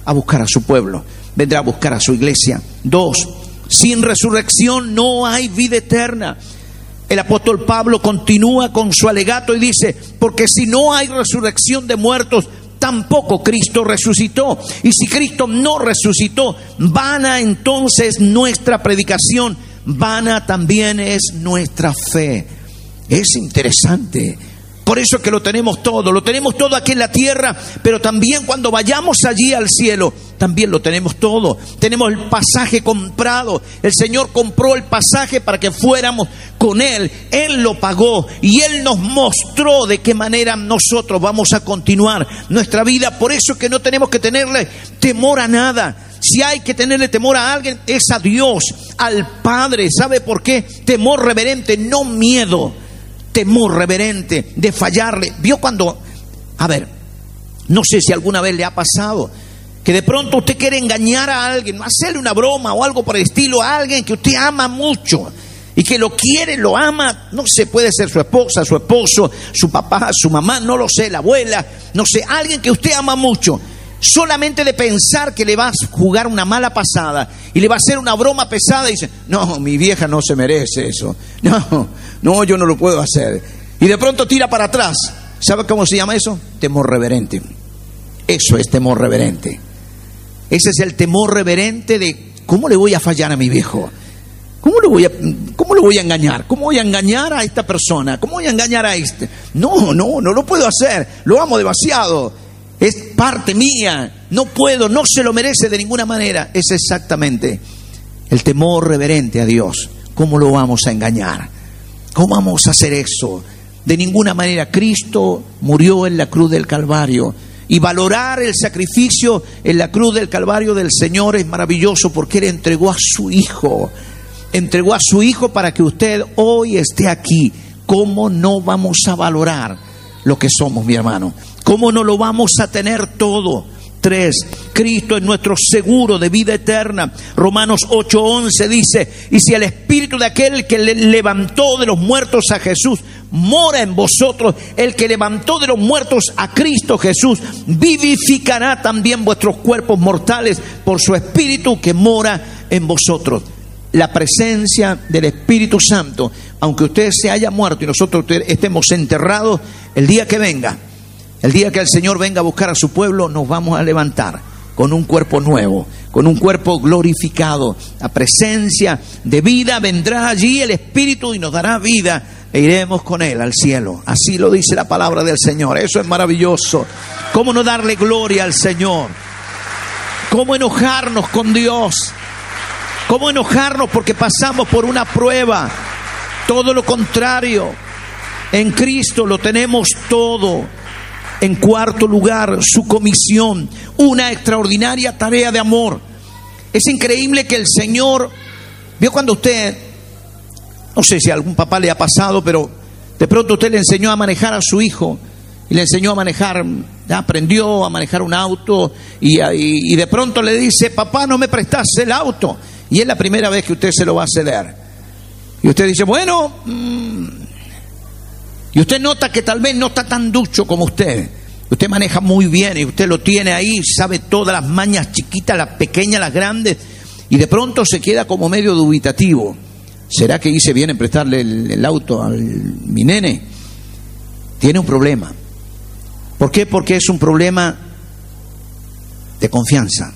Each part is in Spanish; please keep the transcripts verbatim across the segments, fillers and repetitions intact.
a buscar a su pueblo, vendrá a buscar a su iglesia. Dos, sin resurrección no hay vida eterna. El apóstol Pablo continúa con su alegato y dice: porque si no hay resurrección de muertos, tampoco Cristo resucitó. Y si Cristo no resucitó, vana entonces nuestra predicación, vana también es nuestra fe. Es interesante. Por eso que lo tenemos todo, lo tenemos todo aquí en la tierra, pero también cuando vayamos allí al cielo, también lo tenemos todo. Tenemos el pasaje comprado. El Señor compró el pasaje para que fuéramos con Él. Él lo pagó y Él nos mostró de qué manera nosotros vamos a continuar nuestra vida. Por eso que no tenemos que tenerle temor a nada. Si hay que tenerle temor a alguien, es a Dios, al Padre. ¿Sabe por qué? Temor reverente, no miedo. Temor reverente de fallarle. ¿Vio cuando, a ver, no sé si alguna vez le ha pasado que de pronto usted quiere engañar a alguien, hacerle una broma o algo por el estilo a alguien que usted ama mucho y que lo quiere, lo ama? No sé, puede ser su esposa, su esposo, su papá, su mamá, no lo sé, la abuela, no sé, alguien que usted ama mucho. Solamente de pensar que le va a jugar una mala pasada y le va a hacer una broma pesada, y dice: no, mi vieja no se merece eso, no, no, yo no lo puedo hacer. Y de pronto tira para atrás. ¿Sabe cómo se llama eso? Temor reverente. Eso es temor reverente. Ese es el temor reverente de: ¿cómo le voy a fallar a mi viejo? ¿Cómo le voy a, cómo le voy a engañar? ¿Cómo voy a engañar a esta persona? ¿Cómo voy a engañar a este? No, no, no lo puedo hacer, lo amo demasiado. Es parte mía, no puedo, no se lo merece de ninguna manera. Es exactamente el temor reverente a Dios. ¿Cómo lo vamos a engañar? ¿Cómo vamos a hacer eso? De ninguna manera. Cristo murió en la cruz del Calvario, y valorar el sacrificio en la cruz del Calvario del Señor es maravilloso, porque Él entregó a su Hijo, entregó a su Hijo para que usted hoy esté aquí. ¿Cómo no vamos a valorar lo que somos, mi hermano? ¿Cómo no lo vamos a tener todo? Tres, Cristo es nuestro seguro de vida eterna. Romanos ocho once dice: y si el espíritu de aquel que le levantó de los muertos a Jesús mora en vosotros, el que levantó de los muertos a Cristo Jesús vivificará también vuestros cuerpos mortales por su espíritu que mora en vosotros. La presencia del Espíritu Santo, aunque usted se haya muerto y nosotros estemos enterrados, el día que venga, el día que el Señor venga a buscar a su pueblo, nos vamos a levantar con un cuerpo nuevo, con un cuerpo glorificado. La presencia de vida vendrá allí, el Espíritu, y nos dará vida, e iremos con Él al cielo. Así lo dice la palabra del Señor. Eso es maravilloso. ¿Cómo no darle gloria al Señor? ¿Cómo enojarnos con Dios? ¿Cómo enojarnos porque pasamos por una prueba? Todo lo contrario, en Cristo lo tenemos todo. En cuarto lugar, su comisión, una extraordinaria tarea de amor. Es increíble que el Señor, vio cuando usted, no sé si a algún papá le ha pasado, pero de pronto usted le enseñó a manejar a su hijo, y le enseñó a manejar, ya aprendió a manejar un auto, y, y, y de pronto le dice: papá, no me prestaste el auto. Y es la primera vez que usted se lo va a ceder. Y usted dice: bueno, mmm, y usted nota que tal vez no está tan ducho como usted. Usted maneja muy bien y usted lo tiene ahí, sabe todas las mañas chiquitas, las pequeñas, las grandes, y de pronto se queda como medio dubitativo. ¿Será que hice bien en prestarle el, el auto a mi nene? Tiene un problema. ¿Por qué? Porque es un problema de confianza.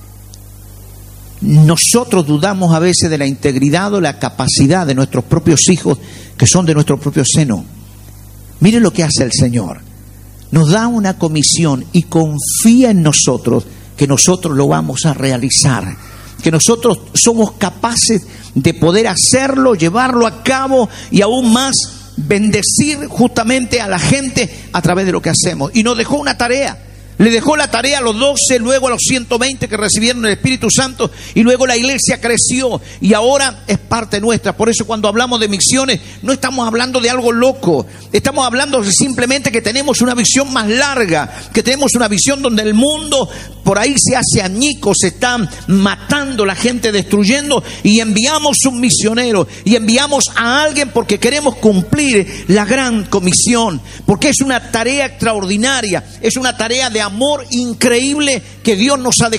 Nosotros dudamos a veces de la integridad o la capacidad de nuestros propios hijos, que son de nuestro propio seno. Mire lo que hace el Señor. Nos da una comisión y confía en nosotros que nosotros lo vamos a realizar, que nosotros somos capaces de poder hacerlo, llevarlo a cabo y aún más bendecir justamente a la gente a través de lo que hacemos. Y nos dejó una tarea. Le dejó la tarea a los doce, luego a los ciento veinte que recibieron el Espíritu Santo, y luego la iglesia creció y ahora es parte nuestra. Por eso cuando hablamos de misiones no estamos hablando de algo loco, estamos hablando de simplemente que tenemos una visión más larga, que tenemos una visión donde el mundo por ahí se hace añicos, se están matando la gente, destruyendo, y enviamos un misionero y enviamos a alguien porque queremos cumplir la gran comisión, porque es una tarea extraordinaria, es una tarea de amor increíble que Dios nos ha dejado.